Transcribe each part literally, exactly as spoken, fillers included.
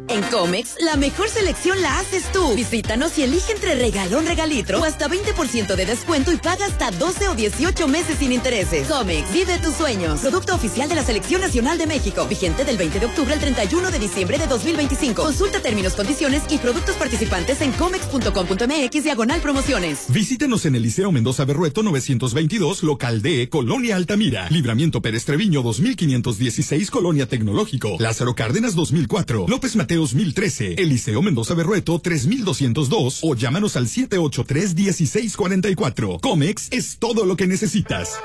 En Comex, la mejor selección la haces tú. Visítanos y elige entre regalón, regalitro o hasta veinte por ciento de descuento y paga hasta doce o dieciocho meses sin intereses. Comex, vive tus sueños. Producto oficial de la Selección Nacional de México. Vigente del veinte de octubre al treinta y uno de diciembre de dos mil veinticinco. Consulta términos, condiciones y productos participantes en comex punto com punto m x diagonal promociones. Visítenos en el Liceo Mendoza Berrueto novecientos veintidós, local D, Colonia Altamira. Libramiento Pérez Treviño dos mil quinientos dieciséis, Colonia Tecnológico. Lázaro Cárdenas dos mil cuatro. López Mateos mil trece. Eliseo Mendoza Berrueto tres mil doscientos dos o llámanos al siete ocho tres, uno seis cuatro cuatro. Comex es todo lo que necesitas.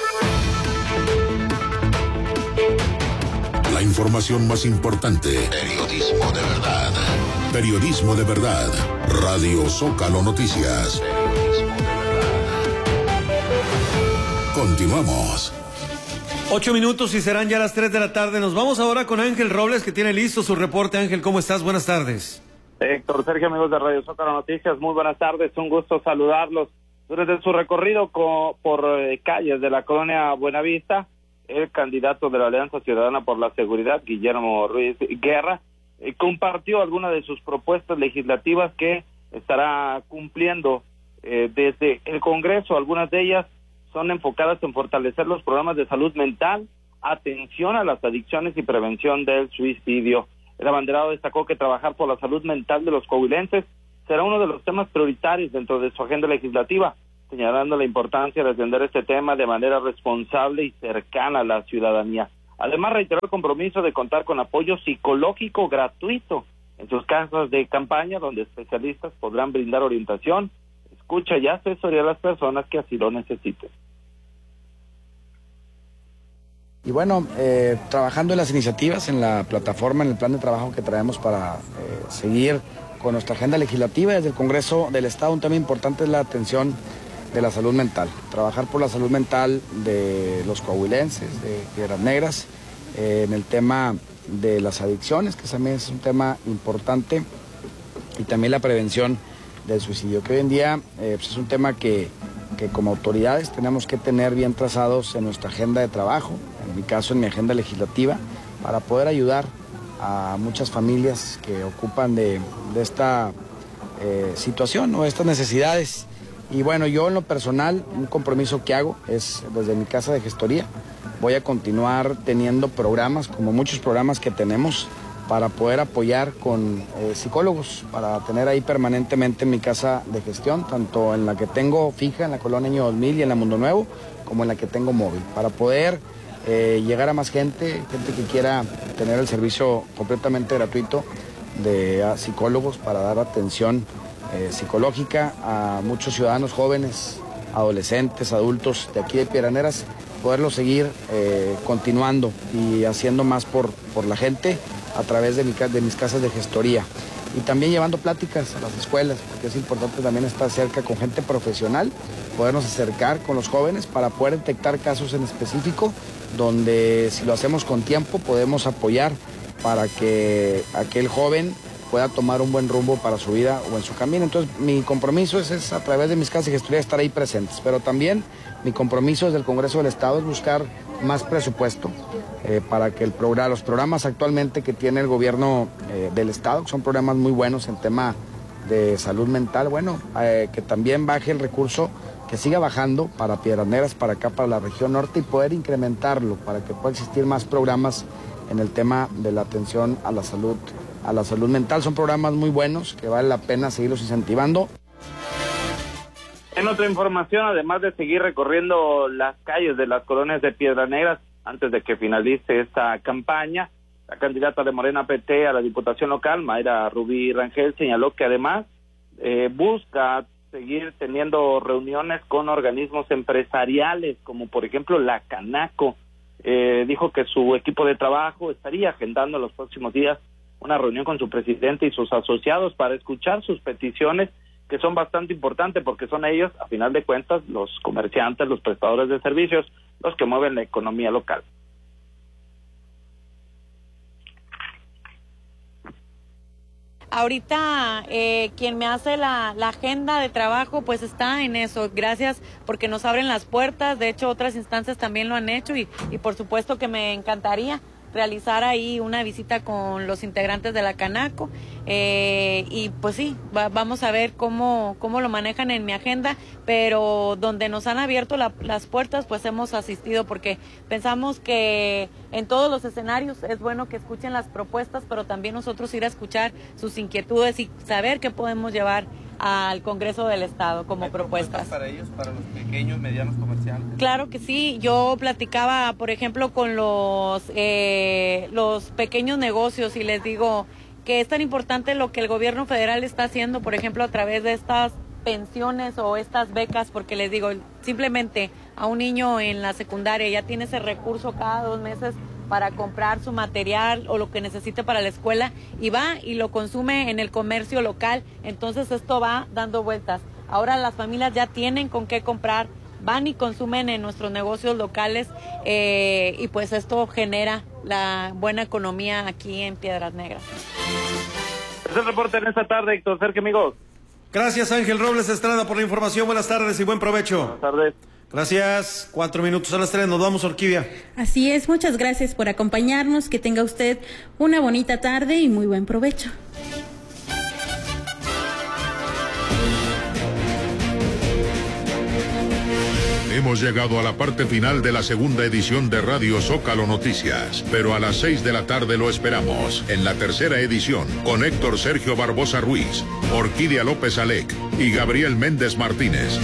La información más importante. Periodismo de verdad. Periodismo de verdad. Radio Zócalo Noticias. Periodismo de verdad. Continuamos. Ocho minutos y serán ya las tres de la tarde. Nos vamos ahora con Ángel Robles, que tiene listo su reporte. Ángel, ¿cómo estás? Buenas tardes. Héctor, Sergio, amigos de Radio Zócalo Noticias, muy buenas tardes. Un gusto saludarlos. Durante su recorrido co- por eh, calles de la colonia Buenavista, el candidato de la Alianza Ciudadana por la Seguridad, Guillermo Ruiz Guerra, eh, compartió algunas de sus propuestas legislativas que estará cumpliendo eh, desde el Congreso. Algunas de ellas son enfocadas en fortalecer los programas de salud mental, atención a las adicciones y prevención del suicidio. El abanderado destacó que trabajar por la salud mental de los coahuilenses será uno de los temas prioritarios dentro de su agenda legislativa, señalando la importancia de atender este tema de manera responsable y cercana a la ciudadanía. Además, reiteró el compromiso de contar con apoyo psicológico gratuito en sus casas de campaña, donde especialistas podrán brindar orientación, escucha y asesoría a las personas que así lo necesiten. Y bueno, eh, trabajando en las iniciativas, en la plataforma, en el plan de trabajo que traemos para eh, seguir con nuestra agenda legislativa desde el Congreso del Estado, un tema importante es la atención de la salud mental. Trabajar por la salud mental de los coahuilenses, de Piedras Negras, eh, en el tema de las adicciones, que también es un tema importante, y también la prevención del suicidio, que hoy en día eh, pues es un tema que, que como autoridades tenemos que tener bien trazados en nuestra agenda de trabajo, en mi caso en mi agenda legislativa, para poder ayudar a muchas familias que ocupan de, de esta eh, situación o estas necesidades. Y bueno, yo en lo personal, un compromiso que hago es desde mi casa de gestoría. Voy a continuar teniendo programas, como muchos programas que tenemos, para poder apoyar con eh, psicólogos, para tener ahí permanentemente en mi casa de gestión, tanto en la que tengo fija, en la Colonia Año dos mil y en la Mundo Nuevo, como en la que tengo móvil, para poder eh, llegar a más gente, gente que quiera tener el servicio completamente gratuito de a, psicólogos para dar atención eh, psicológica a muchos ciudadanos jóvenes, adolescentes, adultos de aquí de Piedras Negras, poderlo seguir eh, continuando y haciendo más por, por la gente a través de, mi, de mis casas de gestoría. Y también llevando pláticas a las escuelas, porque es importante también estar cerca con gente profesional, podernos acercar con los jóvenes para poder detectar casos en específico, donde si lo hacemos con tiempo podemos apoyar para que aquel joven pueda tomar un buen rumbo para su vida o en su camino. Entonces mi compromiso es, es a través de mis casas de gestoría estar ahí presentes, pero también mi compromiso desde el Congreso del Estado es buscar más presupuesto eh, para que el programa, los programas actualmente que tiene el gobierno eh, del Estado, que son programas muy buenos en tema de salud mental, bueno, eh, que también baje el recurso, que siga bajando para Piedras Negras, para acá, para la región norte, y poder incrementarlo para que pueda existir más programas en el tema de la atención a la salud, a la salud mental. Son programas muy buenos que vale la pena seguirlos incentivando. En otra información, además de seguir recorriendo las calles de las colonias de Piedras Negras antes de que finalice esta campaña, la candidata de Morena P T a la Diputación Local, Mayra Rubí Rangel, señaló que además eh, busca seguir teniendo reuniones con organismos empresariales, como por ejemplo la Canaco. Eh, dijo que su equipo de trabajo estaría agendando en los próximos días una reunión con su presidente y sus asociados para escuchar sus peticiones, que son bastante importantes porque son ellos, a final de cuentas, los comerciantes, los prestadores de servicios, los que mueven la economía local. Ahorita eh, quien me hace la, la agenda de trabajo pues está en eso. Gracias porque nos abren las puertas. De hecho, otras instancias también lo han hecho y, y por supuesto que me encantaría realizar ahí una visita con los integrantes de la Canaco, eh, y pues sí, va, vamos a ver cómo, cómo lo manejan en mi agenda, pero donde nos han abierto la, las puertas, pues hemos asistido, porque pensamos que en todos los escenarios es bueno que escuchen las propuestas, pero también nosotros ir a escuchar sus inquietudes y saber qué podemos llevar al Congreso del Estado como propuestas. propuestas para ellos, para los pequeños, medianos comerciantes? Claro que sí, yo platicaba, por ejemplo, con los, eh, los pequeños negocios y les digo que es tan importante lo que el gobierno federal está haciendo, por ejemplo, a través de estas pensiones o estas becas, porque les digo, simplemente a un niño en la secundaria ya tiene ese recurso cada dos meses para comprar su material o lo que necesite para la escuela y va y lo consume en el comercio local, entonces esto va dando vueltas. Ahora las familias ya tienen con qué comprar, van y consumen en nuestros negocios locales, eh, y pues esto genera la buena economía aquí en Piedras Negras. Es el reporte en esta tarde, Héctor Sergio, amigos. Gracias, Ángel Robles Estrada, por la información. Buenas tardes y buen provecho. Buenas tardes. Gracias. Cuatro minutos a las tres. Nos vamos, Orquídea. Así es. Muchas gracias por acompañarnos. Que tenga usted una bonita tarde y muy buen provecho. Hemos llegado a la parte final de la segunda edición de Radio Zócalo Noticias, pero a las seis de la tarde lo esperamos en la tercera edición con Héctor Sergio Barbosa Ruiz, Orquídea López Alec y Gabriel Méndez Martínez.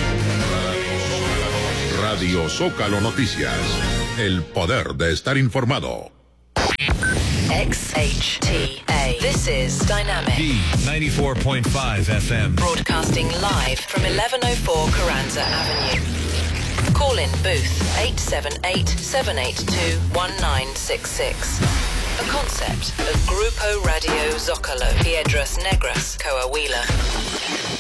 Radio Zócalo Noticias, el poder de estar informado. X H T A. This is Dynamic. D ninety-four point five F M. Broadcasting live from eleven oh four Carranza Avenue. Call in booth eight seven eight, seven eight two, one nine six six. A concept of Grupo Radio Zócalo, Piedras Negras, Coahuila.